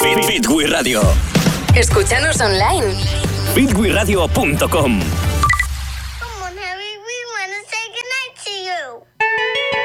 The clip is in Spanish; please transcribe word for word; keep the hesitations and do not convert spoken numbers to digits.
Fit, Fitwi Radio. Escúchanos online. fitwi radio punto com. Come on, Harry, we want to say goodnight to you.